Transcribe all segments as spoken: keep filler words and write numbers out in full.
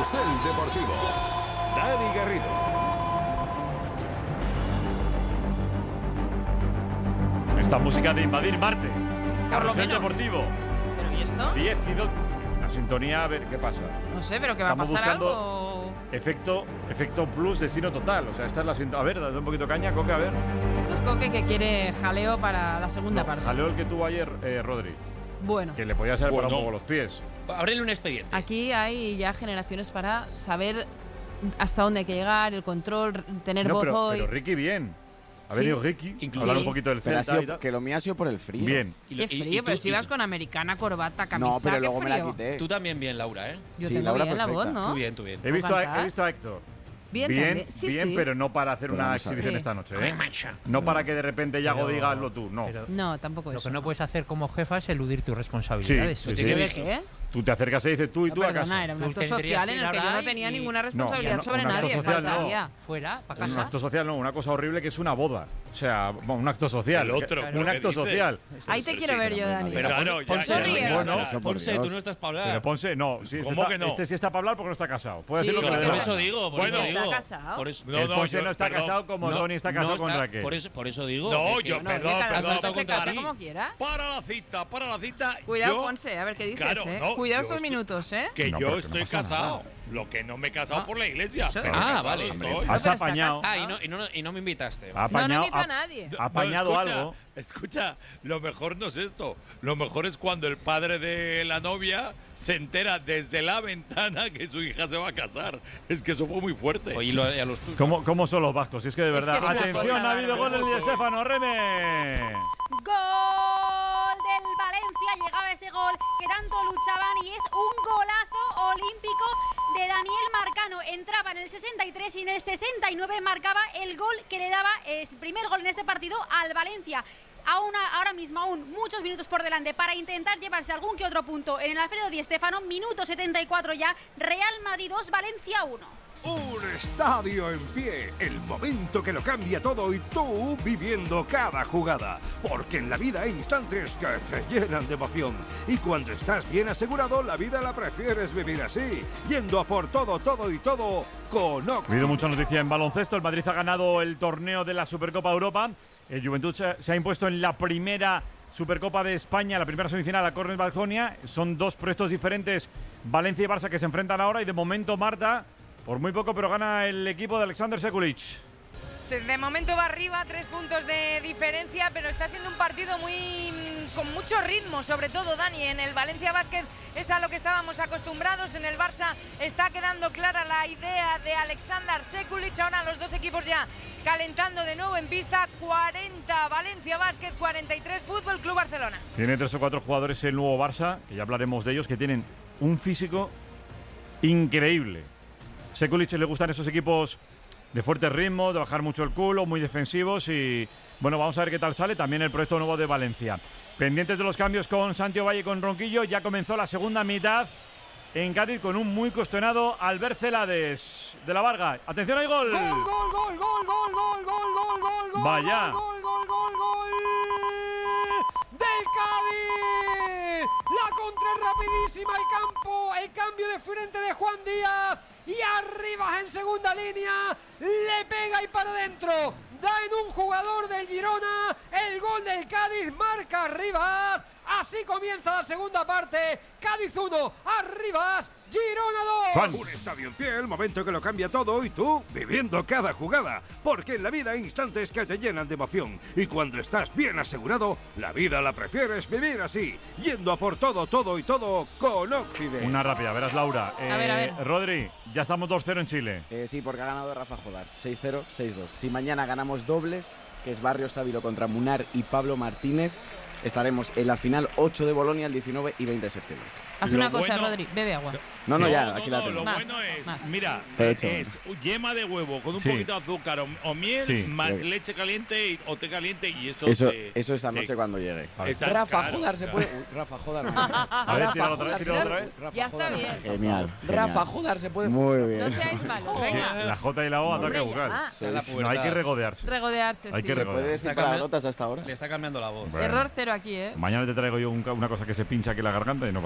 Carrusel Deportivo. Dani Garrido. Esta música de Invadir Marte. Carrusel menos. Deportivo. ¿Pero y esto? diez y dos. Una sintonía, a ver qué pasa. No sé, pero que va a Estamos pasar buscando algo. Efecto, efecto plus, destino total. O sea, esta es la sintonía. A ver, dale un poquito de caña, Coque, a ver. Esto es Coque que quiere jaleo para la segunda No, parte. jaleo el que tuvo ayer, eh, Rodri. Bueno, Que le podía haber Bueno. parado un poco los pies. Ábrele un expediente. aquí hay ya generaciones para saber hasta dónde hay que llegar, el control, tener No, voz pero, hoy. pero Ricky bien. Ha Sí. venido Ricky, Incluso- hablar un Sí. poquito del Pero ha Celta y sido, tal. que lo mío ha sido por el frío. Bien. Y Qué lo- y- frío, y pero tú- si y vas tú- con americana, corbata, camisa, No, pero qué luego me frío. la quité. Tú también bien, Laura, ¿eh? Yo Sí, tengo Laura, bien la voz, perfecta. ¿no? Tú bien, tú bien. He visto, a, cantar? he visto a Héctor. Bien, bien, también. Sí, bien, sí. pero no para hacer Pero una vamos a ver. exhibición Sí. esta noche, ¿eh? No para que de repente Yago Pero- diga hazlo tú, no. Pero No, tampoco lo eso. que no puedes hacer como jefa es eludir tus responsabilidades. Sí, sí, ¿Qué sí. ves? ¿Qué? Tú te acercas y dices tú y No, tú a perdona, casa. era un Tú acto tendrías social que en ir el que yo ahora no tenía y- ninguna No, responsabilidad no, sobre un acto nadie. social no. faltaría. Fuera, para Un casa. acto social no, una cosa horrible que es una boda. O sea, bueno, un acto social. El otro, Un ¿pero qué acto dices? social. Ahí te quiero ver yo, Dani. Pero Claro, ya, Ponce, ya, tú ya, no ya. estás- Eso, por Ponce, Dios. tú no estás para Pero hablar. Ponce, no. Sí, este, ¿Cómo está, que no? este sí está para hablar porque no está casado. Puede Sí, decir lo que le dé Por la eso gana. digo, por Bueno. eso ¿Está digo. casado? Por eso, No, El no, Ponce yo- no está perdón. casado como no, Tony está casado no con está- Raquel. Por eso, por eso digo. No, es que- yo- No, perdón, que cada perdón, uno se contra casa ti. como quiera. Para la cita, para la cita. Cuidado, yo- Ponce, a ver qué dices, Claro, ¿eh? no, Cuidado yo esos estoy- minutos, ¿eh? Que No, yo porque no estoy pasa casado. nada. Lo que no me he casado Ah. por la iglesia. Eso- pero Ah, casado vale. estoy. No, Has pero está apañado. casado. Ah, y no, y, no, y no me invitaste. Ha No, no apañado, invito a ha- nadie. ha apañado No, escucha, algo. Escucha, lo mejor no es esto. Lo mejor es cuando el padre de la novia se entera desde la ventana que su hija se va a casar. Es que eso fue muy fuerte. Oye, lo- a los tuyos. ¿Cómo, ¿Cómo son los vascos? Si es que de Es verdad. que es una Atención, cosa ha habido gol bárbara. del Di Stéfano, Reme. Gol del Valencia, llegaba ese gol que tanto luchaban y es un golazo olímpico de Daniel Marcano. Entraba en el sesenta y tres y en el sesenta y nueve marcaba el gol que le daba el primer gol en este partido al Valencia. Aún, ahora mismo aún muchos minutos por delante para intentar llevarse algún que otro punto en el Alfredo Di Stéfano. Minuto setenta y cuatro ya, Real Madrid dos, Valencia uno. Un estadio en pie, el momento que lo cambia todo y tú viviendo cada jugada. Porque en la vida hay instantes que te llenan de emoción. Y cuando estás bien asegurado, la vida la prefieres vivir así. Yendo a por todo, todo y todo con Ha Oxy. habido mucha noticia en baloncesto. El Madrid ha ganado el torneo de la Supercopa Europa. El Juventud se se ha impuesto en la primera Supercopa de España, la primera semifinal a Cornell Baskonia. Son dos proyectos diferentes, Valencia y Barça, que se enfrentan ahora. Y de momento, Marta, por muy poco, pero gana el equipo de Alexander Sekulic. De momento va arriba, tres puntos de diferencia, pero está siendo un partido muy con mucho ritmo, sobre todo, Dani. En el Valencia Basket es a lo que estábamos acostumbrados, en el Barça está quedando clara la idea de Alexander Sekulic. Ahora los dos equipos ya calentando de nuevo en pista. cuarenta Valencia Basket, cuarenta y tres Fútbol Club Barcelona. Tiene tres o cuatro jugadores el nuevo Barça, que ya hablaremos de ellos, que tienen un físico increíble. Sekulic le gustan esos equipos de fuerte ritmo, de bajar mucho el culo, muy defensivos y bueno, vamos a ver qué tal sale también el proyecto nuevo de Valencia. Pendientes de los cambios con Santiago Valle y con Ronquillo, ya comenzó la segunda mitad en Cádiz con un muy cuestionado Albert Celades de la Varga. Atención, hay gol. Gol, gol, gol, gol, gol, gol, gol, gol, gol, gol. Vaya. Gol, gol, gol, gol. Del Cádiz. La contra es rapidísima, el campo, el cambio de frente de Juan Díaz. Y arriba en segunda línea, le pega y para adentro. Da en un jugador del Girona, el gol del Cádiz, marca Rivas. Así comienza la segunda parte. Cádiz uno, Arribas, Girona dos. Un estadio en pie, el momento que lo cambia todo y tú viviendo cada jugada. Porque en la vida hay instantes que te llenan de emoción. Y cuando estás bien asegurado, la vida la prefieres vivir así. Yendo a por todo, todo y todo con Oxide. Una rápida, verás, Laura. A ver, a ver. Rodri, ya estamos dos cero en Chile. Eh, sí, porque ha ganado Rafa Jodar. seis cero, seis dos. Si mañana ganamos dobles, que es Barrio Estábilo contra Munar y Pablo Martínez, estaremos en la final ocho de Bolonia el diecinueve y veinte de septiembre. Haz Lo una cosa, bueno- Rodri, bebe agua. No, no, No, ya, no, aquí no, la tengo. Lo Más, bueno es, más. mira, He hecho. es yema de huevo con un Sí. poquito de azúcar o, o miel, Sí. más Creo que- leche caliente y- o té caliente y eso. Eso, te- eso esta te- noche cuando llegue. Está- Rafa claro, Jodar se claro. puede. Uy, Rafa Jodar. no. A ver, Rafa tíralo otra vez, Jodar tíralo se otra puede- vez. Rafa Ya está Jodar. bien. Genial. Rafa genial. Jodar se puede. Muy No bien. seáis malos, Sí, venga. la J y la O, ataque Hombre, vocal. ya. Sí, La sí. No, hay que pubertad. regodearse. Regodearse, Hay sí. que ¿Se puede regodearse. decir Está cambi- palabrotas hasta ahora? Le está cambiando la voz. Bueno. Error cero aquí, ¿eh? Mañana te traigo yo un ca- una cosa que se pincha aquí en la garganta y no pasa nada. Mañana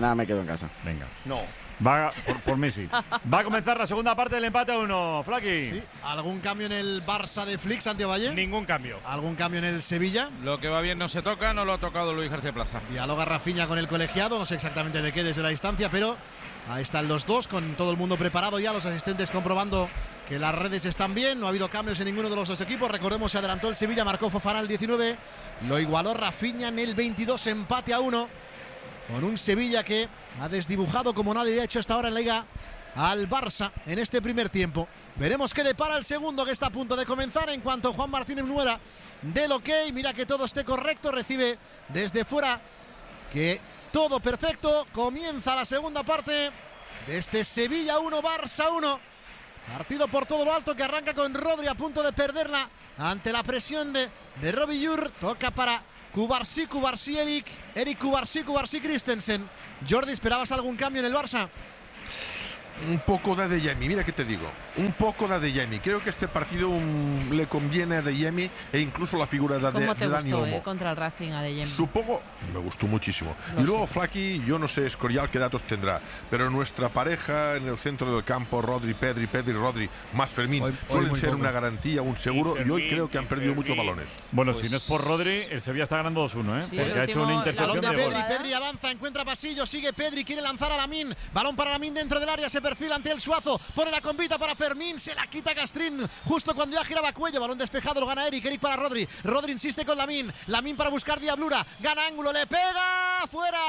Nada, me quedo en casa. Venga. No. Va por, por Messi. Va a comenzar la segunda parte del empate a uno. Flaki. Sí. ¿Algún cambio en el Barça de Flick, Santiago Valle? Ningún cambio. ¿Algún cambio en el Sevilla? Lo que va bien no se toca, no lo ha tocado Luis García Plaza. Dialoga Rafinha con el colegiado, no sé exactamente de qué desde la distancia, pero ahí están los dos, con todo el mundo preparado ya, los asistentes comprobando que las redes están bien, no ha habido cambios en ninguno de los dos equipos. Recordemos, se adelantó el Sevilla, marcó Fofana el diecinueve, lo igualó Rafinha en el veintidós, empate a uno, con un Sevilla que ha desdibujado como nadie había hecho hasta ahora en la Liga al Barça en este primer tiempo. Veremos qué depara el segundo, que está a punto de comenzar. En cuanto Juan Martínez Muera del ok, mira que todo esté correcto, recibe desde fuera que todo perfecto. Comienza la segunda parte de este Sevilla uno, Barça uno. Partido por todo lo alto que arranca con Rodri a punto de perderla ante la presión de, de Robbie Yur. Toca para Cubarsí, Cubarsí, Eric, Eric Cubarsí, Cubarsí, Christensen. Jordi, ¿esperabas algún cambio en el Barça? Un poco de Adeyemi, mira que te digo, un poco de Adeyemi. Creo que este partido um, le conviene a Adeyemi e incluso la figura de, ¿Cómo te de Dani gustó, Olmo. eh, contra el Racing Adeyemi? Supongo, me gustó muchísimo. Lo y luego sé. Flaki, yo no sé Escorial qué datos tendrá, pero nuestra pareja en el centro del campo, Rodri, Pedri, Pedri, Rodri, más Fermín, Hoy- hoy suelen muy ser poco. una garantía, un seguro, Y y, hoy Fermín, creo que han y perdido Fermín. muchos balones. Bueno, Pues- si no es por Rodri, el Sevilla está ganando dos uno, ¿eh? Sí, Porque el ha hecho último- una la intercepción Balón de de gol. Pedri, Pedri avanza, encuentra pasillo, sigue Pedri, quiere lanzar a Lamín, balón para Lamín dentro del área, se perfila ante el Suazo, pone la convita para Fermín, se la quita Castrín, justo cuando ya giraba cuello, balón despejado, lo gana Eric, Eric para Rodri, Rodri insiste con Lamín, Lamín para buscar diablura, gana ángulo, le pega,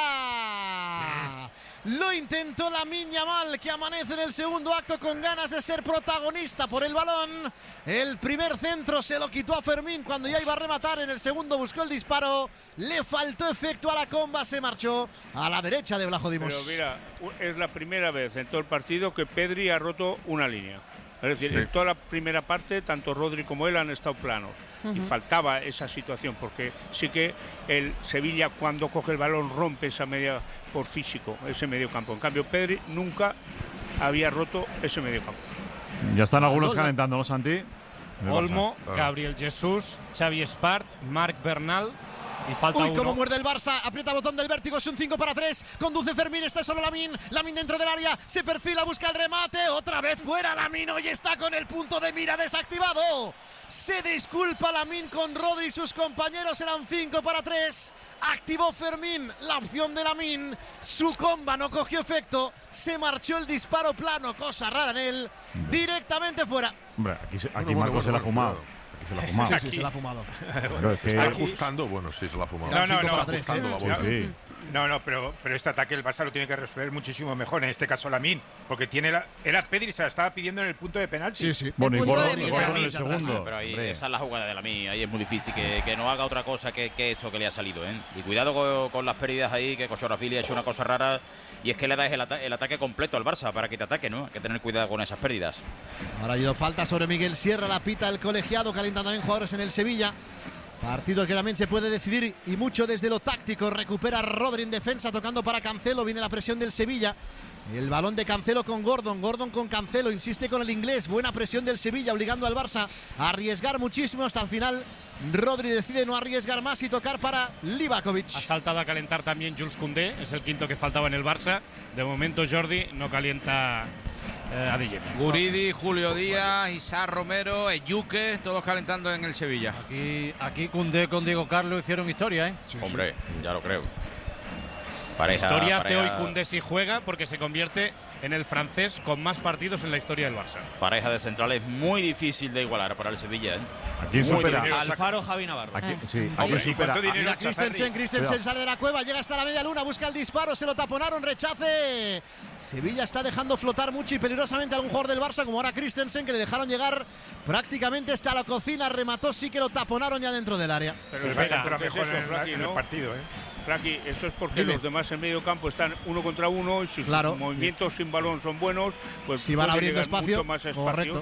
fuera. Lo intentó Lamín Yamal, que amanece en el segundo acto con ganas de ser protagonista por el balón. El primer centro se lo quitó a Fermín cuando ya iba a rematar, en el segundo buscó el disparo, le faltó efecto a la comba, se marchó a la derecha de Vlajo Dimos. Pero mira, es la primera vez en todo el partido que Pedri ha roto una línea. Es decir, Sí. en toda la primera parte, tanto Rodri como él han estado planos. Ujú. Y faltaba esa situación, porque sí que el Sevilla, cuando coge el balón, rompe esa media por físico, ese medio campo. En cambio, Pedri nunca había roto ese medio campo. Ya están algunos Gol, calentando, ¿no, Santi? En el Olmo, Ah. Gabriel Jesús, Xavi Espart, Marc Bernal y falta Uy, uno. cómo muerde el Barça, aprieta botón del vértigo, es un cinco para tres, conduce Fermín, está solo Lamín, Lamín dentro del área, se perfila, busca el remate, otra vez fuera Lamín, hoy está con el punto de mira desactivado. Se disculpa Lamín con Rodri y sus compañeros, eran cinco para tres. Activó Fermín la opción de Lamín, su comba no cogió efecto, se marchó el disparo plano, cosa rara en él, directamente fuera. Hombre, aquí, se- aquí Bueno, bueno, Marco se la ha bueno, fumado. cuidado. Aquí se la ha fumado. Sí, sí, se la ha fumado. Claro, es que- Está ajustando, bueno, sí, se la ha fumado. Eran No, no, cinco no, para tres, ajustando ¿eh? la Sí, bola. sí. No, no, pero, pero este ataque el Barça lo tiene que resolver muchísimo mejor. En este caso Lamín, porque tiene la, era Pedri, se la estaba pidiendo en el punto de penalti. Sí, sí. Bueno, y punto de Gordon, y mira. Gordon en el segundo. Pero ahí, Hombre. esa es la jugada de Lamín, ahí es muy difícil que, que no haga otra cosa que, que esto que le ha salido, ¿eh? Y cuidado con, con las pérdidas ahí, que Kochorafili ha hecho una cosa rara, y es que le das el, ata- el ataque completo al Barça para que te ataque, ¿no? Hay que tener cuidado con esas pérdidas. Ahora ha habido falta sobre Miguel Sierra, la pita el colegiado, calientan también jugadores en el Sevilla. Partido que también se puede decidir y mucho desde lo táctico. Recupera Rodri en defensa, tocando para Cancelo, viene la presión del Sevilla. El balón de Cancelo con Gordon, Gordon con Cancelo, insiste con el inglés, buena presión del Sevilla, obligando al Barça a arriesgar muchísimo hasta el final. Rodri decide no arriesgar más y tocar para Livakovic. Ha saltado a calentar también Jules Koundé, es el quinto que faltaba en el Barça. De momento Jordi no calienta eh, a Adeyemi. Guridi, Julio Díaz, Isaac Romero, Eyuque, todos calentando en el Sevilla. Aquí, aquí Koundé con Diego Carlos hicieron historia, ¿eh? Hombre, ya lo creo. Pareja, Historia hace pareja- hoy Koundé si juega porque se convierte en el francés con más partidos en la historia del Barça. Pareja de centrales muy difícil de igualar para el Sevilla, ¿eh? Aquí Muy supera. difícil. Alfaro, Javi Navarro. Aquí, sí, aquí Hombre, supera. Mira Christensen, Christensen Cuidado. sale de la cueva, llega hasta la media luna, busca el disparo, se lo taponaron, rechace. Sevilla está dejando flotar mucho y peligrosamente a algún jugador del Barça, como ahora Christensen, que le dejaron llegar prácticamente hasta la cocina, remató, sí que lo taponaron ya dentro del área. Pero Se espera, centra ¿qué es mejor eso, en, el- Flaki, en el no? partido, ¿eh? Flaki, eso es porque Dime. los demás en medio campo están uno contra uno y si Claro. sus movimientos sin balón son buenos, pues Si van puede abriendo llegar espacio, mucho más espacios. correcto.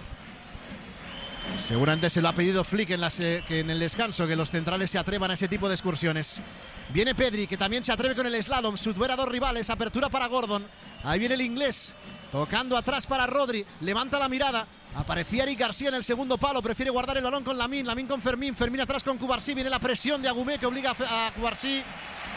Seguramente se lo ha pedido Flick en, las, eh, que en el descanso, que los centrales se atrevan a ese tipo de excursiones. Viene Pedri, que también se atreve con el slalom, supera a dos rivales, apertura para Gordon. Ahí viene el inglés, tocando atrás para Rodri, levanta la mirada. Aparecía Eric García en el segundo palo, prefiere guardar el balón con Lamín, Lamín con Fermín, Fermín atrás con Cubarsí, viene la presión de Agumé que obliga a Fe- a Cubarsí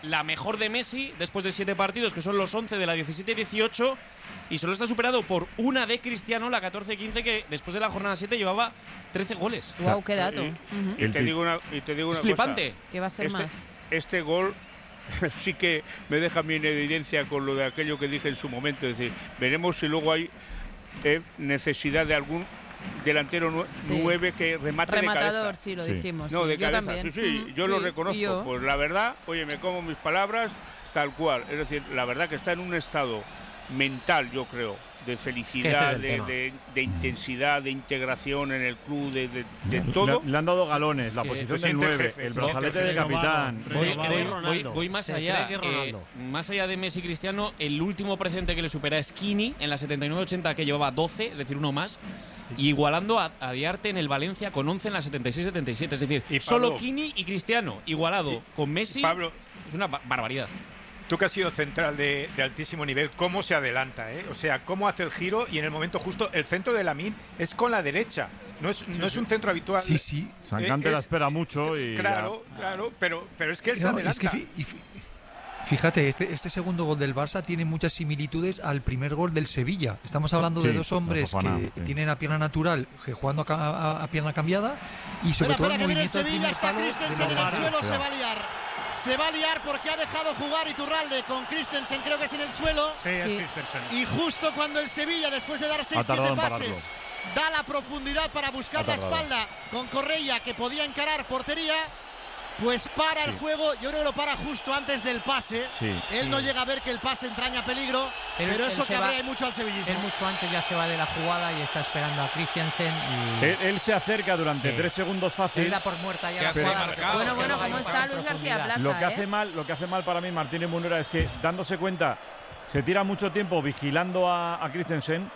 la mejor de Messi después de siete partidos, que son los once de la diecisiete dieciocho, y solo está superado por una de Cristiano, la catorce quince, que después de la jornada siete llevaba trece goles. Wow, qué dato. Y, Uh-huh. y te digo una, y te digo una Es flipante. cosa. ¿Qué va a ser este, más? Este gol sí que me deja a mí en evidencia con lo de aquello que dije en su momento. Es decir, veremos si luego hay eh, necesidad de algún delantero nue Sí. nueve que remate Rematador, de cabeza. sí, lo dijimos, No, sí. de Yo cabeza. también. Sí, sí, Ujú, yo lo sí, reconozco. y yo. Pues la verdad, oye, me como mis palabras tal cual. Es decir, la verdad que está en un estado mental, yo creo, de felicidad, el de, tema. de, de intensidad, de integración en el club, de, de, de Le- todo. Le, han dado galones, Es la que posición se del siente el nueve, jefe, el se brazalete siente de el jefe. capitán. Voy, Sí, voy- sí. voy- voy más Se allá. cree que es eh, Ronaldo. más allá de Messi y Cristiano, el último precedente que le supera es Kini en la setenta y nueve ochenta, que llevaba doce, es decir, uno más. Y igualando a, a Diarte en el Valencia con once en la setenta y seis setenta y siete. Es decir, Y solo Pablo- Kini y Cristiano igualado con Messi. Pablo, es una ba- barbaridad. Tú que has sido central de, de altísimo nivel, ¿cómo se adelanta? Eh? O sea, ¿cómo hace el giro? Y en el momento justo, el centro de Lamine es con la derecha. No es, no es un centro habitual. Sí, sí. Sancante Eh, la es- espera mucho y. Claro, claro, pero, pero es que él se No, adelanta. es que fi- y fi- fíjate, este, este segundo gol del Barça tiene muchas similitudes al primer gol del Sevilla. Estamos hablando Sí, de dos hombres la Fofana, que sí. tienen a pierna natural, que jugando a, ca- a- a pierna cambiada, y sobre Espera, todo espera, el que viene el movimiento del Sevilla, primer está palo de Christensen en el Lombardi. suelo, se Cuidado. va a liar. Se va a liar porque ha dejado jugar Iturralde con Christensen, creo que es en el suelo. Sí, es Christensen. Y justo cuando el Sevilla, después de dar seis tardado siete en pararlo. pases, da la profundidad para buscar Ha la tardado. espalda con Correia, que podía encarar portería, pues para el juego. Yo creo que lo para justo antes del pase. Sí. Él Sí. no llega a ver que el pase entraña peligro, Él- pero él eso se cabrea va- mucho al sevillismo. Él mucho antes ya se va de la jugada y está esperando a Christiansen y Él, él se acerca durante Sí. tres segundos fácil. él da por muerta ya Que la hace jugada. marcado. Bueno, porque bueno, luego hay ¿cómo un está juego en Luis García profundidad. Plaza? Lo que ¿eh? hace mal, lo que hace mal para mí Martínez Munera es que dándose cuenta se tira mucho tiempo vigilando a, a Christensen,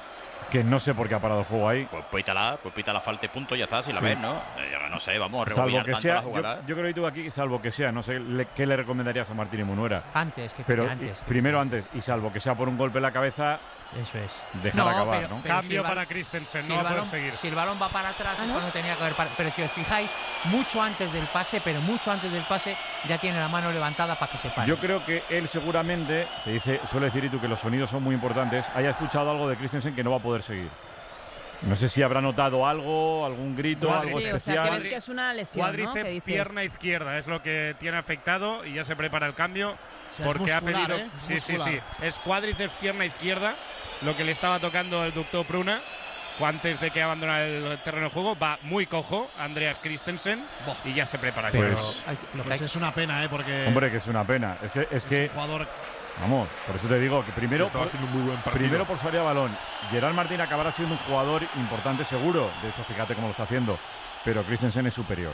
que no sé por qué ha parado el juego ahí. Pues pítala, pues pítala falta y punto, ya está, si la Sí. ves, ¿no? Eh, No sé, vamos a Salvo rebobinar que tanto sea, la yo, jugada. yo creo que tú aquí, salvo que sea, no sé le- qué le recomendarías a Martínez Munuera. Antes, que Pero antes. y- que- primero antes, y salvo que sea por un golpe en la cabeza, Eso es. dejar No, acabar, pero- ¿no? pero Cambio si el ba- para Christensen, si no el va a poder balón- seguir. Si el balón va para atrás ¿Ah, es no? cuando tenía que haber parado. Pero si os fijáis, mucho antes del pase, pero mucho antes del pase, ya tiene la mano levantada para que se pare. Yo creo que él seguramente, que dice, suele decir y tú que los sonidos son muy importantes, haya escuchado algo de Christensen que no va a poder seguir. No sé si habrá notado algo, algún grito, No, algo Sí, o sea, especial. que ves que es una lesión, ¿no? Cuádriceps, Que dices. pierna izquierda es lo que tiene afectado y ya se prepara el cambio O sea, es porque ha muscular, pedido. ¿eh? Es sí, sí, muscular. sí. Es cuádriceps, pierna izquierda, lo que le estaba tocando el ducto Pruna antes de que abandonara el terreno de juego. Va muy cojo Andreas Christensen y ya se prepara. Pues- Pero- Hay- lo que Pues hay- es una pena, ¿eh? Porque Hombre, que es una pena. Es que, es que un jugador. vamos, por eso te digo que primero, Estaba haciendo un muy buen partido. primero por salida de balón, Gerard Martín acabará siendo un jugador importante seguro. De hecho, fíjate cómo lo está haciendo. Pero Christensen es superior.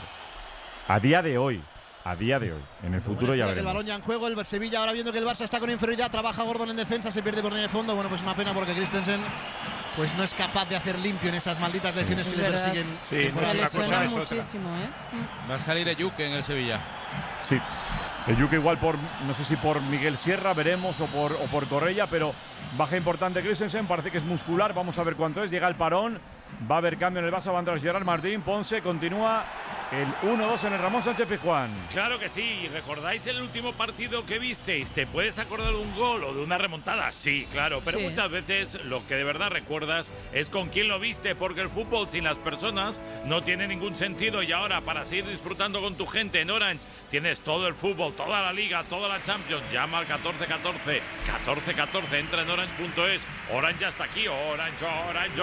A día de hoy. A día de hoy. En el futuro ya Bueno, que el veremos. balón ya en juego, el Sevilla ahora viendo que el Barça está con inferioridad, trabaja Gordon en defensa, se pierde por línea de fondo. Bueno, pues una pena porque Christensen pues no es capaz de hacer limpio en esas malditas lesiones Es que le verdad. persiguen. Sí, temporada Se una tras cosa lesiona es otra. muchísimo, ¿eh? Va a salir Eyuke en el Sevilla. Sí. El Yuque igual por, no sé si por Miguel Sierra, veremos, o por, o por Correia, pero baja importante Christensen, parece que es muscular, vamos a ver cuánto es, llega el parón, va a haber cambio en el Barça, va a entrar Gerard Martín, Ponce, continúa el uno dos en el Ramón Sánchez Pizjuán. Claro que sí. ¿Recordáis el último partido que visteis? ¿Te puedes acordar de un gol o de una remontada? Sí, claro. Pero Sí. muchas veces lo que de verdad recuerdas es con quién lo viste, porque el fútbol sin las personas no tiene ningún sentido. Y ahora, para seguir disfrutando con tu gente en Orange, tienes todo el fútbol, toda la Liga, toda la Champions. Llama al catorce catorce. catorce catorce. Entra en orange punto es. Orange ya está aquí. Orange, Orange,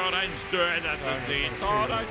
Orange. Orange.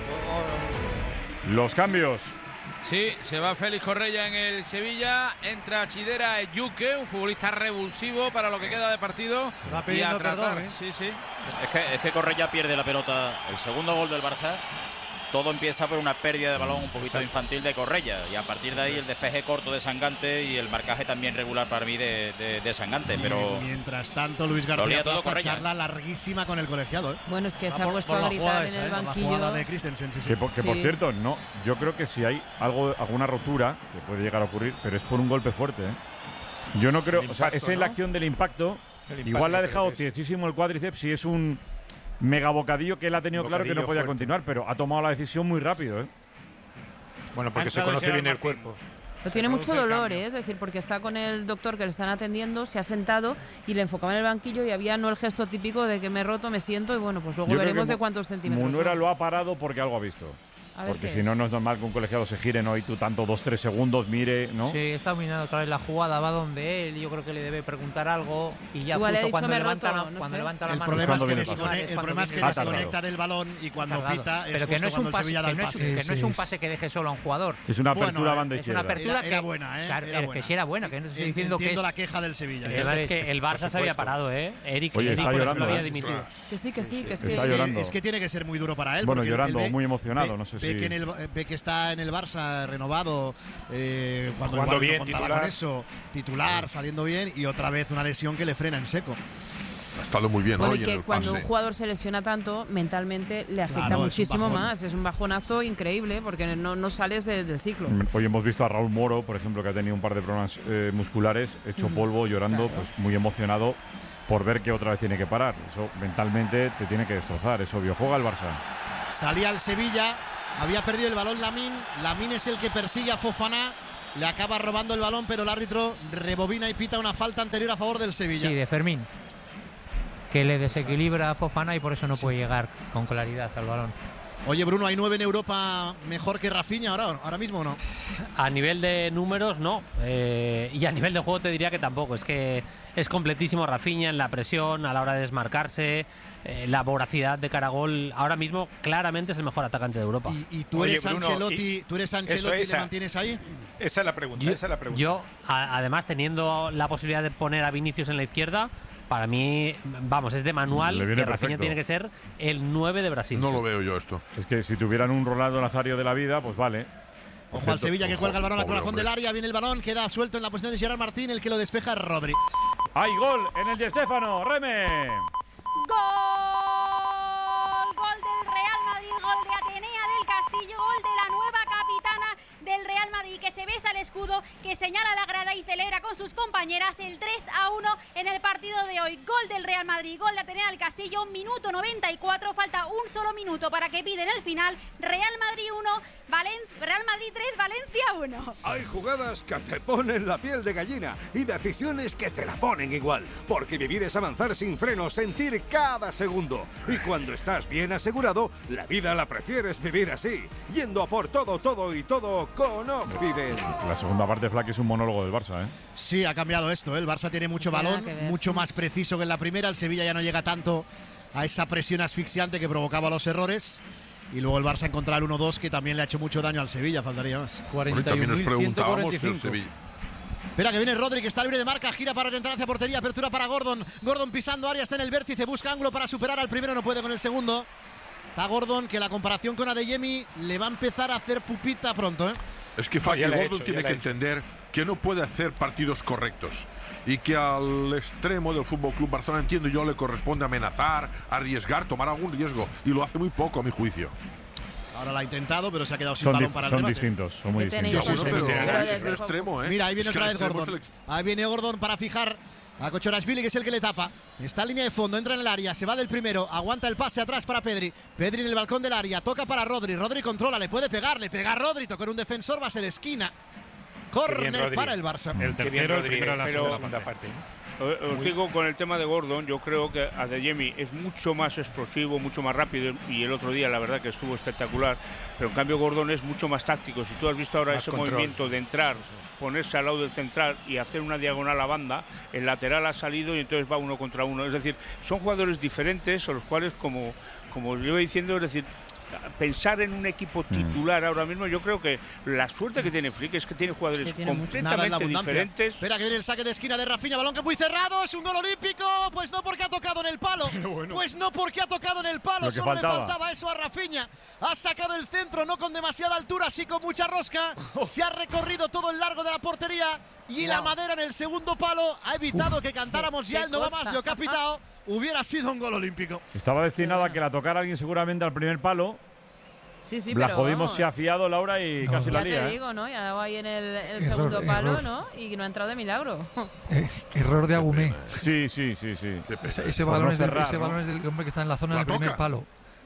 Los cambios. Sí, se va Félix Correia en el Sevilla, entra Chidera Eyuke, un futbolista revulsivo para lo que queda de partido. Se va y pidiendo a tratar, perdón, ¿eh? sí, sí. Es que, es que Correia pierde la pelota. El segundo gol del Barça, todo empieza por una pérdida de balón un poquito infantil de Correia. Y a partir de ahí el despeje corto de Sangante y el marcaje también regular para mí de, de, de Sangante. Pero Y mientras tanto, Luis Lo García lía todo Plaza, Correia, charla larguísima con el colegiado. ¿eh? Bueno, es que se Ah, ha por- puesto por a la gritar jugada en esa, el ¿eh? Por la banquillo. jugada de Christensen, sí, sí. Que, por, que por Sí. cierto, no, yo creo que si hay algo, alguna rotura, que puede llegar a ocurrir, pero es por un golpe fuerte. ¿eh? Yo no creo, El o sea, impacto, es en la ¿no? acción del impacto. El impacto Igual le ha creo dejado que es. tiesísimo el cuádriceps y es un mega bocadillo que él ha tenido claro que no Bocadillo podía fuerte. continuar, pero ha tomado la decisión muy rápido. ¿eh? Bueno, porque Ha se entrado conoce Gerard bien el Martín. cuerpo. Lo tiene mucho dolor, ¿eh? Es decir, porque está con el doctor que le están atendiendo, se ha sentado y le enfocaba en el banquillo y había no el gesto típico de que me he roto, me siento y bueno, pues luego Yo creo veremos que de cuántos centímetros. Munuera son. lo ha parado porque algo ha visto. A ver Porque qué si es. no, no es normal que un colegiado se gire, ¿no? Y tú tanto dos, tres segundos, mire, ¿no? Sí, está mirando otra vez la jugada, va donde él, yo creo que le debe preguntar algo y ya Igual le ha puso dicho, cuando me he levanta, roto, la, no cuando sé. levanta la El mano. problema es que, viene el descone- pase. el problema es que Ha tardado. desconectar el balón y cuando Tardado. pita es Pero que no justo es cuando un el pase, Sevilla da que el no es, pase. que no es Sí, un sí. pase que deje solo a un jugador. Es una apertura Bueno, a banda Es una izquierda. apertura Era- era que, buena, ¿eh? claro, Era es buena. que sí era buena, que no estoy diciendo que Entiendo es... la queja del Sevilla. El ¿eh? tema Eso es es- que el Barça por se había supuesto. parado, ¿eh? Eric, Oye, Eric está por eso llorando, no había ¿eh? dimitido. Que sí, que sí, que es Está que... llorando. Es que tiene que ser muy duro para él. Bueno, porque él- llorando, él ve- muy emocionado, ve- no sé ve si- Que en el- ve que está en el Barça renovado, eh, cuando Jugando igual no bien, contaba titular. con eso, titular, saliendo bien, y otra vez una lesión que le frena en seco. Ha estado muy bien Bueno, hoy y en que el cuando pase. un jugador se lesiona tanto, mentalmente le afecta Claro, es un muchísimo bajón. más. Es un bajonazo increíble porque no, no sales de- del ciclo. Hoy hemos visto a Raúl Moro, por ejemplo, que ha tenido un par de problemas eh, musculares, hecho Mm, polvo, llorando, claro. pues muy emocionado por ver que otra vez tiene que parar. Eso mentalmente te tiene que destrozar, es obvio. Juega el Barça. Salía el Sevilla, había perdido el balón Lamín. Lamín es el que persigue a Fofana. Le acaba robando el balón, pero el árbitro rebobina y pita una falta anterior a favor del Sevilla. Sí, de Fermín. Que le desequilibra a Fofana y por eso no puede llegar con claridad al balón. Oye, Bruno, ¿hay nueve en Europa mejor que Rafinha ahora, ahora mismo o no? A nivel de números, no. Eh, y a nivel de juego te diría que tampoco. Es que es completísimo Rafinha en la presión, a la hora de desmarcarse, eh, la voracidad de cara a gol. Ahora mismo, claramente es el mejor atacante de Europa. Y, y tú Oye, eres Bruno, Ancelotti, y- tú eres Eso, Ancelotti y esa. le mantienes ahí. Esa es la pregunta, Yo, esa es la pregunta. yo, a- además, teniendo la posibilidad de poner a Vinicius en la izquierda, para mí, vamos, es de manual Le que viene Rafinha perfecto. tiene que ser el nueve de Brasil. No lo veo yo esto. Es que si tuvieran un Ronaldo Nazario de la vida, pues vale. Ojo al Sevilla que Ojo, cuelga el balón al pobre corazón hombre. del área. Viene el balón, queda suelto en la posición de Gerard Martín. El que lo despeja es Rodri. ¡Hay gol en el Di Stéfano! ¡Reme! Gol, gol del Real Madrid, gol de Atenea del Castillo, gol de la nueva capitana del Real Madrid, que se besa el escudo, que señala la grada y celebra con sus compañeras el tres a uno en el partido de hoy. Gol del Real Madrid, gol de Atenea del Castillo, minuto noventa y cuatro, falta un solo minuto para que piden el final. Real Madrid uno, Valen- Real Madrid tres, Valencia uno. Hay jugadas que te ponen la piel de gallina y decisiones que te la ponen igual. Porque vivir es avanzar sin frenos, sentir cada segundo. Y cuando estás bien asegurado, la vida la prefieres vivir así. Yendo a por todo, todo y todo con Occident. La segunda parte, Flack, es un monólogo del Barça, ¿eh? Sí, ha cambiado esto. ¿eh? El Barça tiene mucho No tiene balón, nada que ver. mucho más preciso que en la primera. El Sevilla ya no llega tanto a esa presión asfixiante que provocaba los errores. Y luego el Barça encontrará el uno dos, que también le ha hecho mucho daño al Sevilla, faltaría más. Bueno, y también nos preguntábamos si el Sevilla. Espera que viene Rodri, que está libre de marca, gira para orientar hacia portería, apertura para Gordon. Gordon pisando área, está en el vértice, busca ángulo para superar al primero, no puede con el segundo. Está Gordon, que la comparación con Adeyemi le va a empezar a hacer pupita pronto, ¿eh? Es que No, Faki ya la he Gordon hecho, tiene ya la que he hecho. entender que no puede hacer partidos correctos y que al extremo del Fútbol Club Barcelona, entiendo yo, le corresponde amenazar, arriesgar, tomar algún riesgo, y lo hace muy poco a mi juicio. Ahora la ha intentado, pero se ha quedado sin Son, balón dif- para el son remate. distintos, son muy ¿Qué tenéis distintos. que Seguro, hacer? pero Pero es desde un el juego. extremo, ¿eh? Mira, ahí viene Es que otra el vez extremo Gordon. es el- Ahí viene Gordon para fijar a Kochorashvili, que es el que le tapa. Está en línea de fondo, entra en el área, se va del primero, aguanta el pase atrás para Pedri. Pedri en el balcón del área, toca para Rodri. Rodri controla, le puede pegar, le pega a Rodri, toca en un defensor, va a ser esquina. Qué bien, Córner Rodri. para el Barça. El Qué bien, tercero, el Rodri, primero de la pero- segunda parte. parte. Os os digo, con el tema de Gordon, yo creo que Adeyemi es mucho más explosivo, mucho más rápido, y el otro día la verdad que estuvo espectacular, pero en cambio Gordon es mucho más táctico. Si tú has visto ahora Más ese control. movimiento de entrar, ponerse al lado del central y hacer una diagonal a banda, el lateral ha salido y entonces va uno contra uno. Es decir, son jugadores diferentes, a los cuales, como, como yo iba diciendo, es decir, pensar en un equipo titular ahora mismo, yo creo que la suerte que tiene Flick es que tiene jugadores Sí, tiene mucho. Nada en la completamente abundancia. diferentes. Espera que viene el saque de esquina de Rafinha, balón que es muy cerrado, es un gol olímpico. Pues no porque ha tocado en el palo. Pues no porque ha tocado en el palo, Lo que solo faltaba. le faltaba eso a Rafinha. Ha sacado el centro, no con demasiada altura, sí con mucha rosca. Se ha recorrido todo el largo de la portería y la madera en el segundo palo ha evitado que cantáramos ya qué el no va cosa. más de Ocapitao. Hubiera sido un gol olímpico. Estaba destinado a que la tocara alguien seguramente al primer palo. Sí, sí, la pero jodimos, vamos, se ha fiado Laura y No, casi ya la te lía. ¿eh? digo, ¿no? Ya daba ahí en el, el Error, segundo palo, error. ¿no? Y no ha entrado de milagro. Eh, error de Agumé. Sí, sí, sí, sí. Ese, ese Por balón, no es del, cerrar, ese ¿no? balón es del hombre que está en la zona La del primer toca. palo.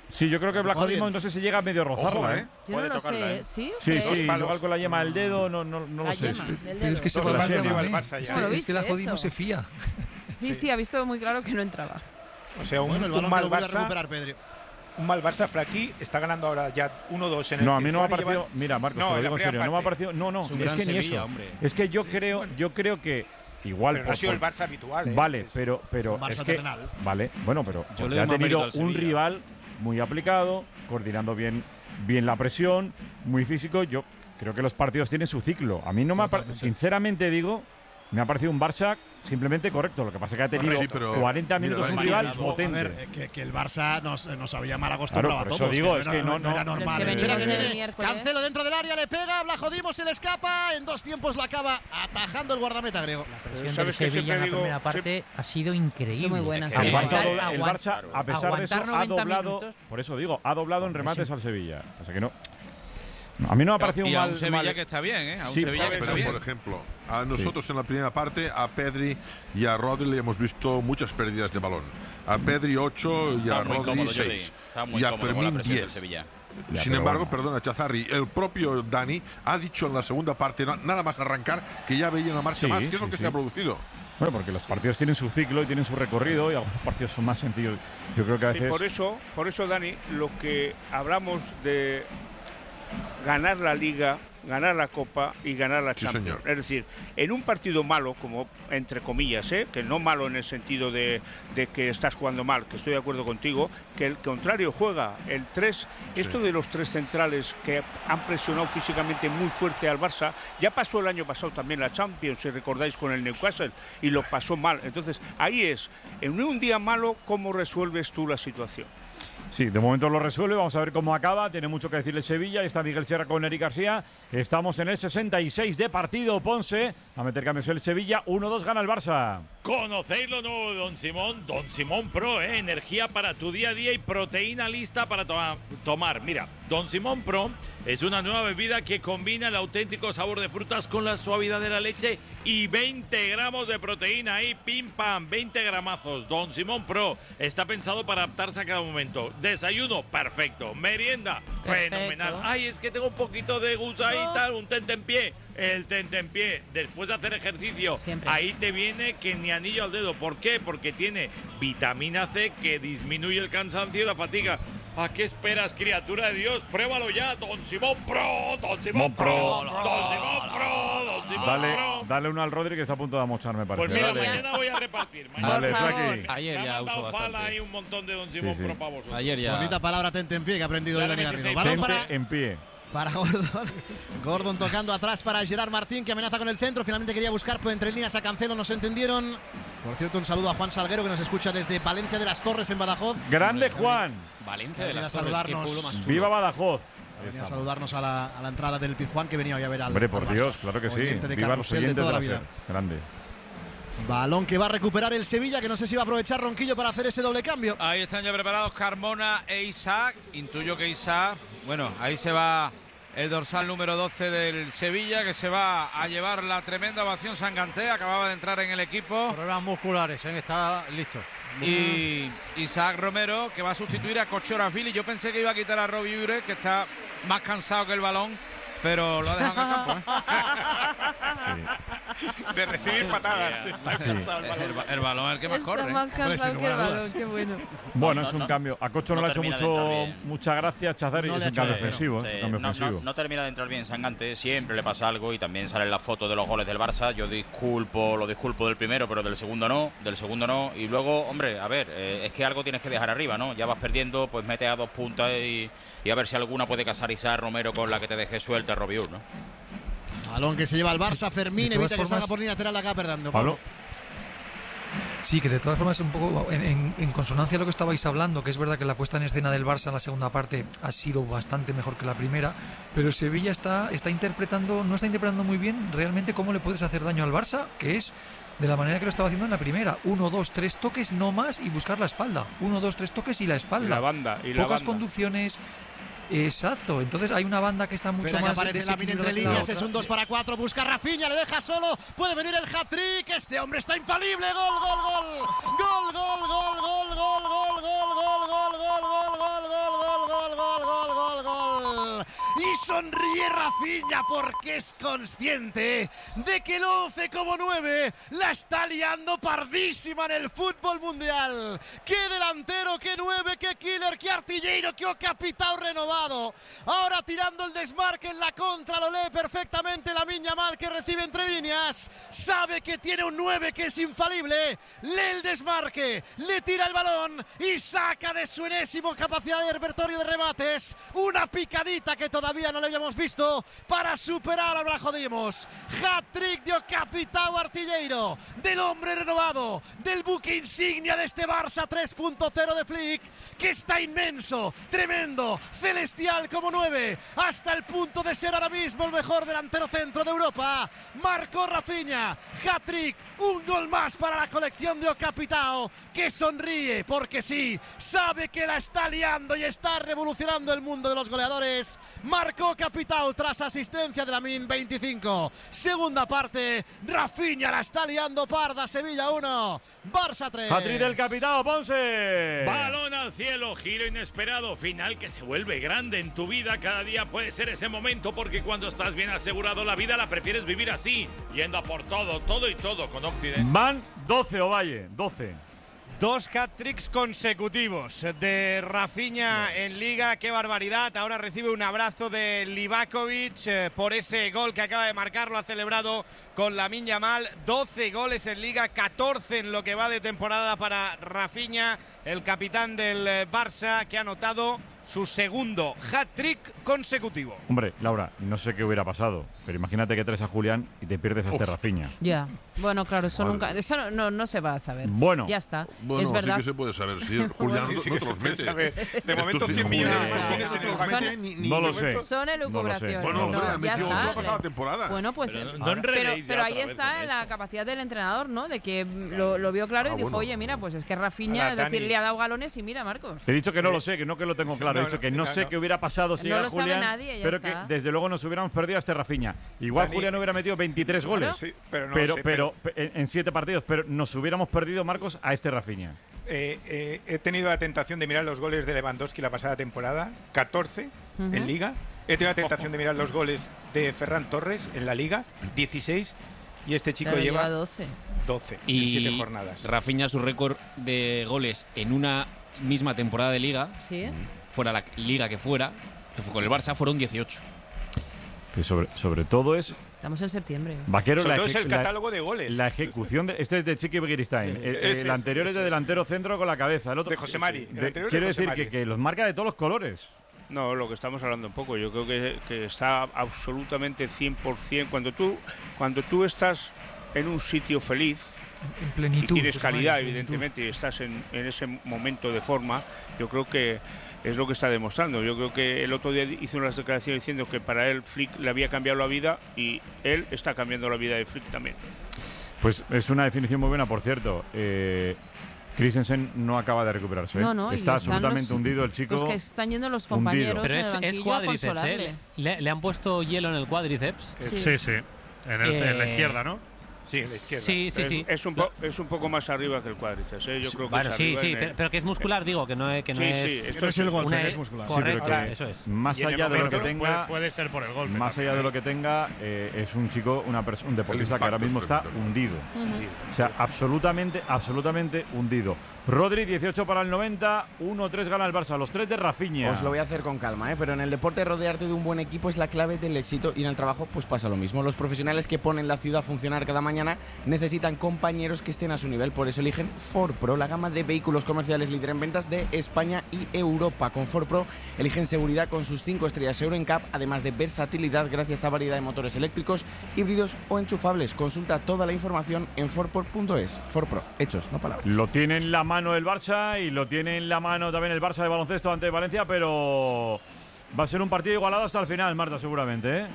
Sí, yo creo que Vlachodimos no sé si llega a medio rozarla, Ojo, ¿eh? ¿eh? Yo no lo sé, ¿sí? Sí, ¿Crees? sí, igual con la yema del dedo, no, no, no La lo sé. yema del Pero dedo. es que se Dos va horas más y media. el Barça ya. ¿Cómo lo Es que viste la Jodimo eso? se fía. Sí, sí, ha visto muy claro que no entraba. O sea, un, Bueno, el un balón que mal lo vuelve a Barça, recuperar Pedri. un mal Barça Flaquí está ganando ahora ya uno dos en el No, a mí no me ha Tijuana y parecido. llevan- Mira, Marcos, No, te lo en la digo en primera serio. No me ha parte. parecido. No, no, Es un es gran que ni Sevilla, eso. hombre. Es que yo Sí, creo, bueno. yo creo que igual. Pero no por- ha sido el por- Barça habitual, ¿eh? Vale, Es- pero, pero es un es Barça que. terrenal. Vale, bueno, pero Yo porque le ha doy más tenido mérito al un Sevilla. rival muy aplicado, coordinando bien, bien la presión, muy físico. Yo creo que los partidos tienen su ciclo. A mí no me ha parecido, sinceramente digo, me ha parecido un Barça simplemente correcto. Lo que pasa es que ha tenido Sí, pero cuarenta mira, minutos un Dani, rival vamos, A potente. ver, eh, que, que el Barça nos, eh, nos había mal acostumbrado Claro, por a eso todos. digo, que es no, que no- no, no era no- normal. Pero es que Espera venimos que del viene miércoles. Cancelo dentro del área, le pega, Vlachodimos se le escapa, en dos tiempos la acaba atajando el guardameta griego. La presión del ¿Sabes que Sevilla siempre en la digo- primera parte ha sido increíble. Ha sido muy buena, El sí. Barça, Aguantar- do- el aguant- Barça, a pesar de eso, aguantar ha noventa doblado. minutos. Por eso digo, ha doblado en remates al Sevilla. O sea que no. A mí no me ha parecido y un a mal. un Sevilla mal- que está bien, ¿eh? A un Sí, Sevilla que Pero, está bien. por ejemplo, a nosotros en la primera parte, a Pedri y a Rodri le hemos visto muchas pérdidas de balón. A Pedri ocho y a Está muy Rodri cómodo, Jordi. seis. Está muy Y a cómodo con la Fermín presión del diez. Sevilla. Ya, Sin pero embargo, bueno. perdona, Chazarri, el propio Dani ha dicho en la segunda parte, na- nada más arrancar, que ya veía una marcha Sí, más. ¿Qué es lo sí, que sí. se ha producido? Bueno, porque los partidos tienen su ciclo y tienen su recorrido y algunos partidos son más sencillos. Yo creo que a Y veces. por eso, por eso, Dani, lo que hablamos de ganar la Liga, ganar la Copa y ganar la Sí, Champions. señor. Es decir, en un partido malo, como entre comillas, ¿eh? que no malo en el sentido de, de que estás jugando mal, que estoy de acuerdo contigo, que el contrario juega. El tres, esto de los tres centrales que han presionado físicamente muy fuerte al Barça, ya pasó el año pasado también la Champions, si recordáis, con el Newcastle, y lo pasó mal. Entonces, ahí es, en un día malo, ¿cómo resuelves tú la situación? Sí, de momento lo resuelve. Vamos a ver cómo acaba. Tiene mucho que decirle Sevilla. Ahí está Miguel Sierra con Eric García. Estamos en el sesenta y seis de partido. Ponce a meter cambios el Sevilla. uno dos gana el Barça. ¿Conocéis lo nuevo de Don Simón? Don Simón Pro, ¿eh? Energía para tu día a día y proteína lista para toma- tomar. Mira, Don Simón Pro es una nueva bebida que combina el auténtico sabor de frutas con la suavidad de la leche y veinte gramos de proteína ahí, pim pam, veinte gramazos. Don Simón Pro está pensado para adaptarse a cada momento. Desayuno, perfecto. Merienda, Perfecto. fenomenal. Ay, es que tengo un poquito de gusto ahí y tal, un tentempié. El tentempié, después de hacer ejercicio, Siempre. ahí te viene que ni anillo al dedo. ¿Por qué? Porque tiene vitamina C que disminuye el cansancio y la fatiga. ¿A qué esperas, criatura de Dios? Pruébalo ya, Don Simón Pro, Don Simón Pro, Don Simón Pro, Don Simón Dale, Pro. dale uno al Rodri que está a punto de amochar, me parece. Pues mira, Dale. mañana voy a repartir. Mañana Dale, Por favor. Flaqui. Ayer me ya han uso mandado fala bastante. ahí un montón de Don Simón sí. Pro para vosotros. Ayer ya. Bonita palabra tente en pie que ha aprendido hoy Dani Claramente Garrido. sí. Balón Tente para, en pie. para Gordon. Gordon tocando atrás para Gerard Martín, que amenaza con el centro. Finalmente quería buscar por entre líneas a Cancelo, no se entendieron. Por cierto, un saludo a Juan Salguero, que nos escucha desde Valencia de las Torres, en Badajoz. Grande Juan. Valencia de Venid a las Torres, qué saludarnos. pueblo más chulo. Viva Badajoz. Ahí Venía a estamos. saludarnos a la, a la entrada del Pizjuán, que venía hoy a ver al Hombre, por al Barça. Dios, claro que sí. Oyente de Viva los Carrusel de oyentes de toda la la vida. SER. Grande. Balón que va a recuperar el Sevilla, que no sé si va a aprovechar Ronquillo para hacer ese doble cambio. Ahí están ya preparados Carmona e Isaac. Intuyo que Isaac, bueno, ahí se va el dorsal número doce del Sevilla, que se va a llevar la tremenda ovación. Sanganté acababa de entrar en el equipo. Problemas musculares, ¿eh? Está listo. Y Isaac Romero, que va a sustituir a Kochorafili. Yo pensé que iba a quitar a Robbie Ure, que está más cansado que el balón, pero lo ha dejado en el campo, ¿eh? De recibir patadas. Está Sí. cansado el El, balón. ba- el balón es el que más Está corre. más Hombre, cansado sin que el lugar a balón, dudas. qué bueno. Bueno, No, es un no, cambio. A Cocho no, no le ha hecho termina de mucho, entrar bien. muchas gracias, Chazar, y No es le ha un cambio hecho bien, ofensivo. Sí, Es un cambio no, ofensivo. no- no termina de entrar bien Sangante, siempre le pasa algo y también salen las fotos de los goles del Barça. Yo disculpo, lo disculpo del primero, pero del segundo no, del segundo no. Y luego, hombre, a ver, eh, es que algo tienes que dejar arriba, ¿no? Ya vas perdiendo, pues mete a dos puntas y, y a ver si alguna puede casar Isaac Romero con la que te deje suelta Robiur, ¿no? Balón que se lleva al Barça, Fermín, De todas evita que salga formas- por línea lateral, acá perdiendo. Pablo. Sí, que de todas formas un poco en, en- en consonancia a lo que estabais hablando, que es verdad que la puesta en escena del Barça en la segunda parte ha sido bastante mejor que la primera, pero el Sevilla está, está interpretando, no está interpretando muy bien realmente cómo le puedes hacer daño al Barça, que es de la manera que lo estaba haciendo en la primera. Uno, dos, tres toques, no más, y buscar la espalda. Uno, dos, tres toques y la espalda. Y la banda, y la Pocas banda. conducciones. Exacto, entonces hay una banda que está mucho Espera que más aparece Lamine entre desequilibrada que la líneas, otra. es un dos para cuatro, busca a Rafinha, le deja solo, puede venir el hat-trick, este hombre está infalible, gol, gol, gol, gol, gol, gol, gol, gol, gol, gol, gol, gol, gol, gol, gol, gol, gol, y sonríe Rafinha porque es consciente de que el once como nueve la está liando pardísima en el fútbol mundial. ¡Qué delantero, qué nueve, qué killer, qué artillero, qué capitao renovado! Ahora tirando el desmarque en la contra, lo lee perfectamente Lamine Yamal, que recibe entre líneas, sabe que tiene un nueve que es infalible, lee el desmarque, le tira el balón y saca de su enésimo capacidad de repertorio de remates una picadita que todavía no le habíamos visto para superar a Brahim Díaz. Hat-trick de capitao artillero, del hombre renovado, del buque insignia de este Barça tres punto cero de Flick, que está inmenso, tremendo, celestial como nueve, hasta el punto de ser ahora mismo el mejor delantero centro de Europa. Marcó Rafinha, hat-trick, un gol más para la colección de Capitao, que sonríe porque sí, sabe que la está liando y está revolucionando el mundo de los goleadores. Marcó Capitao tras asistencia de Lamine, veinticinco. Segunda parte, Rafinha la está liando parda. Sevilla uno, Barça tres. Hat-trick del Capitao, Ponce. Balón al cielo, giro inesperado, final que se vuelve grande en tu vida. Cada día puede ser ese momento, porque cuando estás bien asegurado la vida la prefieres vivir así, yendo a por todo, todo y todo con Occident. Van doce, Ovalle, doce. Dos hat-tricks consecutivos de Rafinha en Liga, qué barbaridad. Ahora recibe un abrazo de Livakovic eh, por ese gol que acaba de marcar, lo ha celebrado con Lamine Yamal. doce goles en Liga, catorce en lo que va de temporada para Rafinha, el capitán del eh, Barça, que ha anotado su segundo hat-trick consecutivo. Hombre, Laura, no sé qué hubiera pasado, pero imagínate que traes a Julián y te pierdes a este Rafinha. Ya, bueno, claro, eso Vale. nunca, eso no, no, no se va a saber. Bueno. Ya está, Bueno, es verdad. sí que se puede saber. Si el Julián Sí, no, sí no que te se los puede mete. saber. De Estos momento sin cien millones Julián. más tienes en el banco. Ni- ni- No lo ni- sé. Son elucubraciones. Bueno, hombre, no, ha ya metido está. ocho pasada temporada. Bueno, pues Pero es- no pero, enredéis ya pero otra ahí vez está con la esto. capacidad del entrenador, ¿no? De que lo, lo vio claro Ah, y dijo, bueno. oye, mira, pues es que Rafinha, Ahora, es decir, Dani. le ha dado galones y mira, Marcos. He dicho que no lo sé, que no que lo tengo claro. He No, dicho no, que no, no, sé no. qué hubiera pasado si No llega lo sabe Julián, nadie, ya pero está. que desde luego nos hubiéramos perdido a este Rafinha. Igual Dani- Julián hubiera metido veintitrés goles, Sí, pero no pero, sé, pero, en, en siete partidos, pero nos hubiéramos perdido, Marcos, a este Rafinha. Eh, eh, he tenido la tentación de mirar los goles de Lewandowski la pasada temporada, catorce Ujú. en Liga. He tenido la tentación de mirar los goles de Ferran Torres en la Liga, dieciséis. Y este chico Pero lleva lleva doce. doce en Y siete jornadas. Rafinha, su récord de goles en una misma temporada de Liga, Sí. fuera la Liga que fuera, que fue con el Barça, fueron dieciocho. Que sobre, sobre todo es Estamos en septiembre. Vaquero, Sobre la, todo es eje- el la- catálogo de goles. la ejecución de, este es de Chiqui Begiristain. El, Ese el es, anterior es ese de es. delantero centro con la cabeza. El otro De José Mari, el de- anterior de quiero José decir Mari. que, que los marca de todos los colores. No, lo que estamos hablando un poco, yo creo que, que está absolutamente cien por ciento. Cuando tú, cuando tú estás en un sitio feliz, En plenitud. y tienes José María, calidad, en plenitud. evidentemente, y estás en, en ese momento de forma, yo creo que es lo que está demostrando. Yo creo que el otro día hizo unas declaraciones diciendo que para él Flick le había cambiado la vida y él está cambiando la vida de Flick también. Pues es una definición muy buena, por cierto. Eh, Christensen no acaba de recuperarse. ¿eh? No, no, y Está están absolutamente los- hundido el chico. Los que están yendo los hundido. compañeros Pero en es, el es banquillo a cuádriceps, consolarle. ¿eh? Le, le han puesto hielo en el cuádriceps. Sí, sí. En, el- en la Eh, izquierda, ¿no? Sí, en la izquierda. Sí, sí, es, sí. es un po- es un poco más arriba que el cuádriceps, ¿eh? Yo creo que Bueno, es sí, arriba sí, en el- pero, pero que es muscular, digo, que no es. Que no Sí, es, sí, esto Que no es el golpe, una- que es muscular. Sí, pero Correcto, que eso es. Más Y en el allá de lo que momento tenga, Puede, puede ser por el golpe. más también, allá de sí. lo que tenga, eh, es un chico, una pers- un deportista El que ahora impacto mismo es está tremendo. hundido. Ujú. O sea, absolutamente, absolutamente hundido. Rodri, dieciocho para el noventa, uno tres gana el Barça, los tres de Rafinha. Os lo voy a hacer con calma, ¿eh? Pero en el deporte rodearte de un buen equipo es la clave del éxito y en el trabajo pues pasa lo mismo. Los profesionales que ponen la ciudad a funcionar cada mañana necesitan compañeros que estén a su nivel, por eso eligen Ford Pro, la gama de vehículos comerciales líder en ventas de España y Europa. Con Ford Pro eligen seguridad con sus cinco estrellas Euro N C A P, además de versatilidad gracias a variedad de motores eléctricos, híbridos o enchufables. Consulta toda la información en ford pro punto es. Ford Pro, hechos, no palabras. Lo tiene en la mano el Barça y lo tiene en la mano también el Barça de baloncesto ante Valencia, pero va a ser un partido igualado hasta el final, Marta, seguramente, ¿eh? Nah,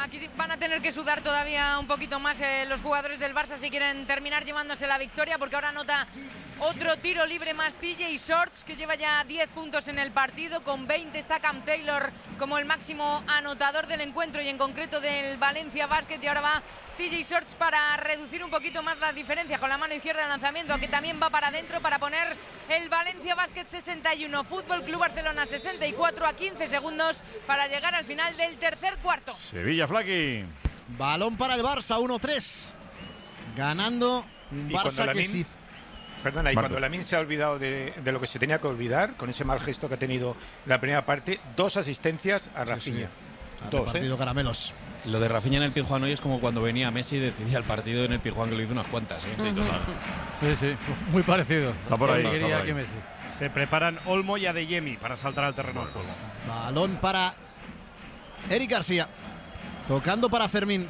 aquí van a tener que sudar todavía un poquito más eh, los jugadores del Barça si quieren terminar llevándose la victoria, porque ahora anota otro tiro libre más T J Shorts, que lleva ya diez puntos en el partido. Con veinte está Cam Taylor como el máximo anotador del encuentro y en concreto del Valencia Basket, y ahora va T J Shorts para reducir un poquito más la diferencia con la mano izquierda de lanzamiento, que también va para adentro para poner el Valencia Basket sesenta y uno, Fútbol Club Barcelona sesenta y cuatro, a quince segundos para llegar al final del tercer cuarto. Sevilla, Flaqui. Balón para el Barça, uno tres. Ganando un Barça que sí. Perdona, y Marcos. cuando Lamine se ha olvidado de, de lo que se tenía que olvidar, con ese mal gesto que ha tenido en la primera parte, dos asistencias a Rafinha. Ha Dos, repartido ¿eh? caramelos. Lo de Rafinha en el Pizjuán hoy es como cuando venía Messi y decidía el partido en el Pizjuán, que le hizo unas cuantas. ¿eh? Sí, total. Sí, sí, muy parecido. Está por ahí, Lo que está quería por ahí. que Messi. Se preparan Olmo y Adeyemi para saltar al terreno de juego. Balón para Eric García. Tocando para Fermín.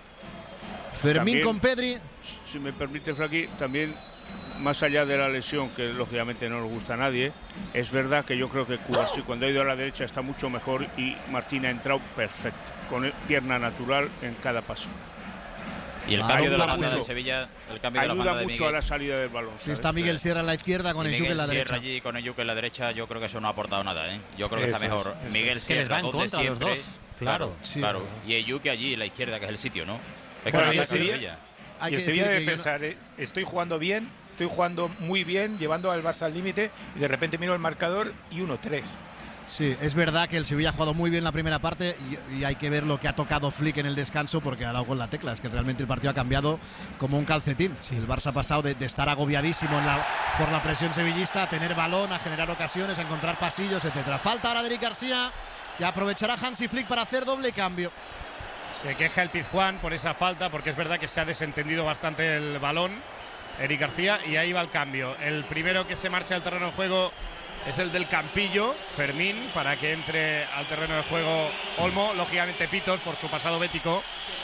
Fermín También, con Pedri. Si me permite, Flaqui, también más allá de la lesión, que lógicamente no nos gusta a nadie, es verdad que yo creo que Cubarsí cuando ha ido a la derecha está mucho mejor y Martín ha entrado perfecto, con pierna natural en cada paso. Y el Balón cambio de la para banda Pucho. del Sevilla, el cambio de la Ayuda banda de mucho Miguel. a la salida del balón. Sí, ¿sabes? está Miguel Sierra en la izquierda con Y el Miguel Yuque en la Sierra derecha. allí con el Yuque en la derecha, yo creo que eso no ha aportado nada, ¿eh? Yo creo que está Eso mejor es, eso Miguel es. Que les Sierra, va en dos de contra a los siempre. dos, claro. Sí, claro. pero- Y el Yuque allí, en la izquierda, que es el sitio, ¿no? Es Bueno, que y no el ataca el Sevilla- Sevilla. Hay y el que Sevilla decir debe que yo no- pensar, eh, estoy jugando bien, estoy jugando muy bien, llevando al Barça al límite, y de repente miro el marcador y uno tres. Sí, es verdad que el Sevilla ha jugado muy bien la primera parte y, y hay que ver lo que ha tocado Flick en el descanso, porque ha dado con la tecla. Es que realmente el partido ha cambiado como un calcetín. Sí, el Barça ha pasado de, de estar agobiadísimo en la, por la presión sevillista a tener balón, a generar ocasiones, a encontrar pasillos, etcétera. Falta ahora de Eric García, que aprovechará Hansi Flick para hacer doble cambio. Se queja el Pizjuán por esa falta, porque es verdad que se ha desentendido bastante el balón Eric García, y ahí va el cambio. El primero que se marcha al terreno de juego es el del Campillo, Fermín, para que entre al terreno de juego Olmo. Lógicamente Pitos, por su pasado bético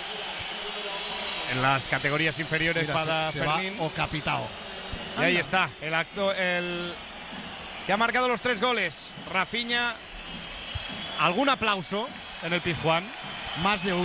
en las categorías inferiores, Mira, para se, se va Fermín. o capitao. Y ahí está, el acto, el que ha marcado los tres goles, Rafinha. Algún aplauso en el Pizjuán. Más de uno.